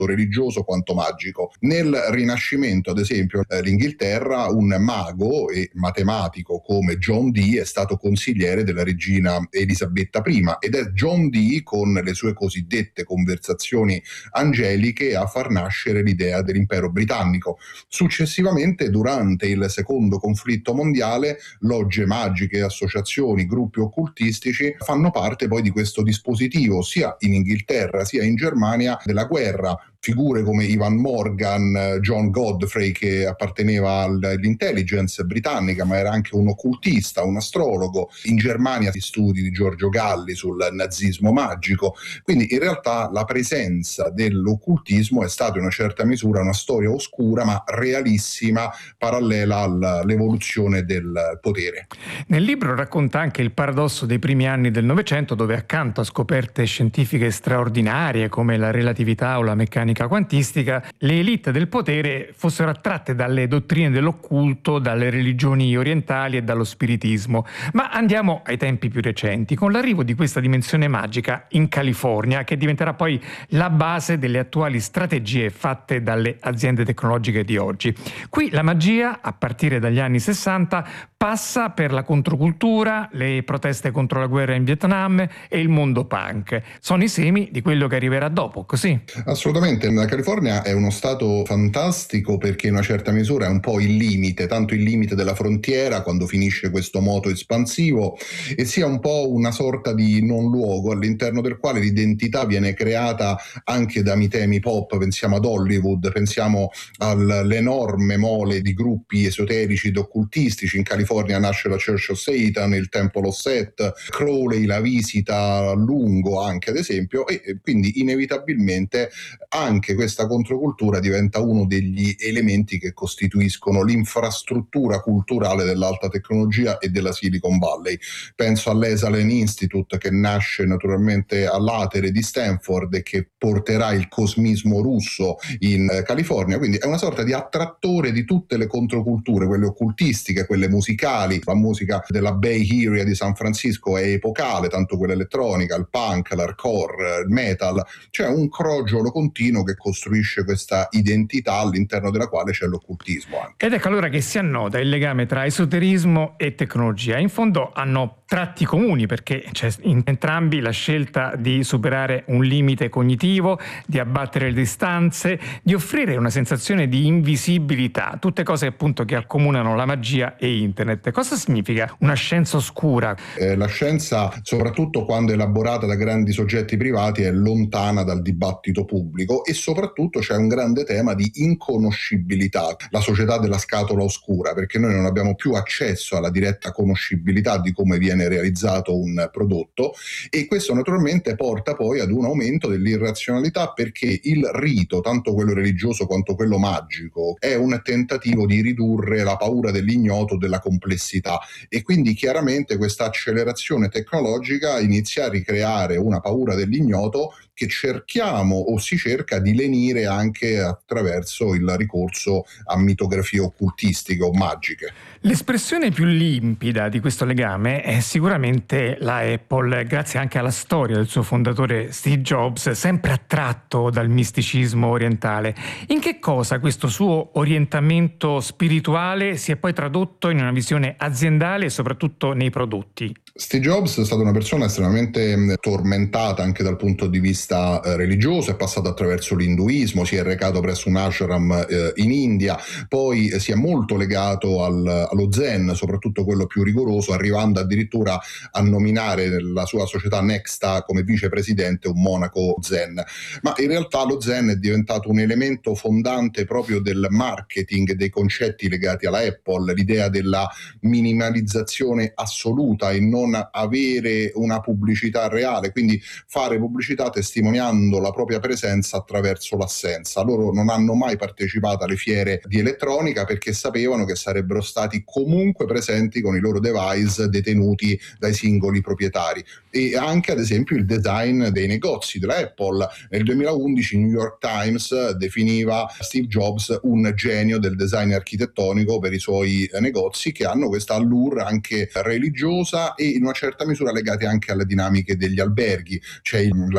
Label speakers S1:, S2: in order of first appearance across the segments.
S1: religioso quanto magico. Nel Rinascimento, ad esempio, l'Inghilterra, un mago e matematico come John Dee è stato consigliere della regina Elisabetta I, ed è John Dee, con le sue cosiddette conversazioni angeliche, a far nascere l'idea dell'impero britannico. Successivamente, durante il secondo conflitto mondiale, logge magiche, associazioni, gruppi occultistici fanno parte poi di questo dispositivo, sia in Inghilterra sia in Germania, della guerra. Figure come Ivan Morgan, John Godfrey, che apparteneva all'intelligence britannica ma era anche un occultista, un astrologo. In Germania gli studi di Giorgio Galli sul nazismo magico. Quindi in realtà la presenza dell'occultismo è stata in una certa misura una storia oscura ma realissima, parallela all'evoluzione del potere.
S2: Nel libro racconta anche il paradosso dei primi anni del Novecento, dove accanto a scoperte scientifiche straordinarie come la relatività o la meccanica quantistica, le elite del potere fossero attratte dalle dottrine dell'occulto, dalle religioni orientali e dallo spiritismo. Ma andiamo ai tempi più recenti, con l'arrivo di questa dimensione magica in California, che diventerà poi la base delle attuali strategie fatte dalle aziende tecnologiche di oggi. Qui la magia, a partire dagli anni 60, passa per la controcultura, le proteste contro la guerra in Vietnam e il mondo punk. Sono i semi di quello che arriverà dopo, così?
S1: Assolutamente. La California è uno stato fantastico perché in una certa misura è un po' il limite, tanto il limite della frontiera quando finisce questo moto espansivo, e sia un po' una sorta di non luogo all'interno del quale l'identità viene creata anche da mitemi pop. Pensiamo ad Hollywood, pensiamo all'enorme mole di gruppi esoterici ed occultistici. In California nasce la Church of Satan, il Temple of Set, Crowley la visita a lungo anche, ad esempio, e quindi inevitabilmente anche questa controcultura diventa uno degli elementi che costituiscono l'infrastruttura culturale dell'alta tecnologia e della Silicon Valley. Penso all'Esalen Institute, che nasce naturalmente all'atere di Stanford e che porterà il cosmismo russo in California, quindi è una sorta di attrattore di tutte le controculture, quelle occultistiche, quelle musicali. La musica della Bay Area di San Francisco è epocale, tanto quella elettronica, il punk, l'hardcore, il metal. C'è un crogiolo continuo che costruisce questa identità all'interno della quale c'è l'occultismo anche.
S2: Ed ecco allora che si annoda il legame tra esoterismo e tecnologia. In fondo hanno tratti comuni, perché c'è in entrambi la scelta di superare un limite cognitivo, di abbattere le distanze, di offrire una sensazione di invisibilità, tutte cose appunto che accomunano la magia e internet. Cosa significa una scienza oscura?
S1: La scienza, soprattutto quando elaborata da grandi soggetti privati, è lontana dal dibattito pubblico, e soprattutto c'è un grande tema di inconoscibilità, la società della scatola oscura, perché noi non abbiamo più accesso alla diretta conoscibilità di come viene realizzato un prodotto, e questo naturalmente porta poi ad un aumento dell'irrazionalità, perché il rito, tanto quello religioso quanto quello magico, è un tentativo di ridurre la paura dell'ignoto, della complessità, e quindi chiaramente questa accelerazione tecnologica inizia a ricreare una paura dell'ignoto che cerchiamo o si cerca di lenire anche attraverso il ricorso a mitografie occultistiche o magiche.
S2: L'espressione più limpida di questo legame è sicuramente la Apple, grazie anche alla storia del suo fondatore Steve Jobs, sempre attratto dal misticismo orientale. In che cosa questo suo orientamento spirituale si è poi tradotto in una visione aziendale e soprattutto nei prodotti?
S1: Steve Jobs è stata una persona estremamente tormentata anche dal punto di vista religioso, è passato attraverso l'induismo, si è recato presso un ashram in India, poi si è molto legato allo Zen, soprattutto quello più rigoroso, arrivando addirittura a nominare nella sua società Nexta come vicepresidente un monaco Zen. Ma in realtà lo Zen è diventato un elemento fondante proprio del marketing, dei concetti legati alla Apple, l'idea della minimalizzazione assoluta e non avere una pubblicità reale, quindi fare pubblicità testimoniando la propria presenza attraverso l'assenza. Loro non hanno mai partecipato alle fiere di elettronica perché sapevano che sarebbero stati comunque presenti con i loro device detenuti dai singoli proprietari. E anche ad esempio il design dei negozi della Apple. Nel 2011 il New York Times definiva Steve Jobs un genio del design architettonico per i suoi negozi, che hanno questa allure anche religiosa e in una certa misura legate anche alle dinamiche degli alberghi. C'è la reception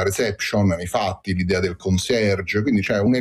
S1: Inception nei fatti, l'idea del concierge, quindi c'è un